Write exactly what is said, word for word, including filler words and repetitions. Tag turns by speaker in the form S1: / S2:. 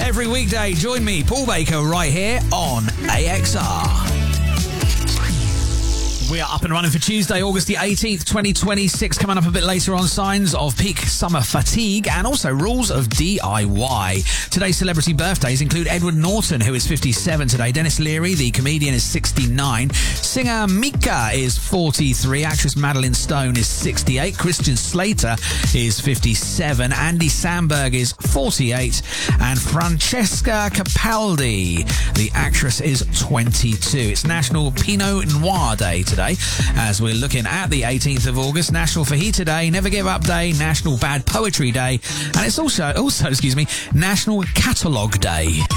S1: every weekday. Join me, Paul Baker, right here on A X R. We are up and running for Tuesday, August the eighteenth, twenty twenty-six. Coming up a bit later on, signs of peak summer fatigue and also rules of D I Y. Today's celebrity birthdays include Edward Norton, who is fifty-seven today. Dennis Leary, the comedian, is sixty-nine. Singer Mika is forty-three. Actress Madeline Stone is sixty-eight. Christian Slater is fifty-seven. Andy Samberg is forty-eight. And Francesca Capaldi, the actress, is twenty-two. It's National Pinot Noir Day today. Today, as we're looking at the eighteenth of August, National Fajita Day, Never Give Up Day, National Bad Poetry Day, and it's also, also, excuse me, National Catalogue Day.